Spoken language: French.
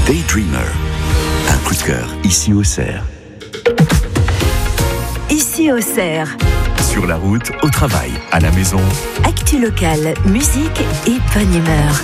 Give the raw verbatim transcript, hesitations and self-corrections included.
Daydreamer. Un coup de cœur, ici au Cerf. Ici au Cerf. Sur la route, au travail, à la maison. Actu locale, musique et bonne humeur.